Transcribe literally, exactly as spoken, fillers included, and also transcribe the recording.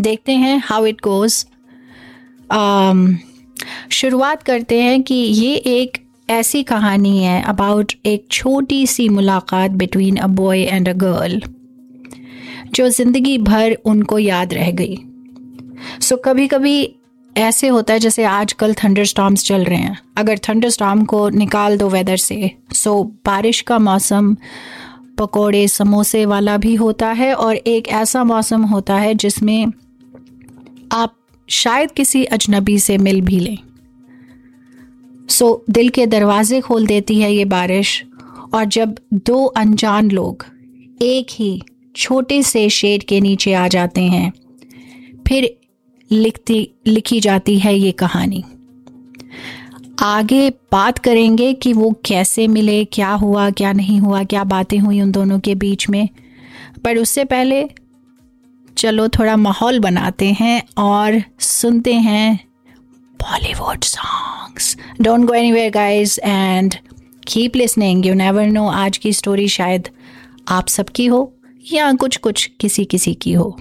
देखते हैं how it goes. शुरुआत करते हैं कि ये एक ऐसी कहानी है अबाउट एक छोटी सी मुलाकात between a boy and a girl जो ज़िंदगी भर उनको याद रह गई। सो so, कभी कभी ऐसे होता है जैसे आजकल थंडर स्टॉर्म्स चल रहे हैं, अगर थंडर स्टॉर्म को निकाल दो वेदर से, सो so, बारिश का मौसम पकोड़े समोसे वाला भी होता है और एक ऐसा मौसम होता है जिसमें आप शायद किसी अजनबी से मिल भी लें। सो so, दिल के दरवाजे खोल देती है ये बारिश, और जब दो अनजान लोग एक ही छोटे से शेड के नीचे आ जाते हैं, फिर लिखती लिखी जाती है ये कहानी। आगे बात करेंगे कि वो कैसे मिले, क्या हुआ क्या नहीं हुआ, क्या बातें हुई उन दोनों के बीच में, पर उससे पहले चलो थोड़ा माहौल बनाते हैं और सुनते हैं Bollywood songs. Don't go anywhere guys and keep listening, you never know आज की स्टोरी शायद आप सबकी हो या कुछ कुछ किसी किसी की हो।